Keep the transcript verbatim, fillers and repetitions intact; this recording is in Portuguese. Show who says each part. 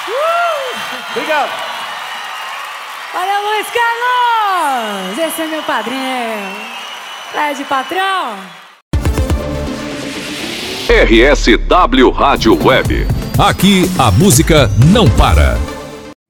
Speaker 1: Uh! Obrigado.
Speaker 2: Valeu, Luiz Carlos! Esse é meu padrinho. É de patrão.
Speaker 3: R S W Rádio Web.
Speaker 4: Aqui a música não para.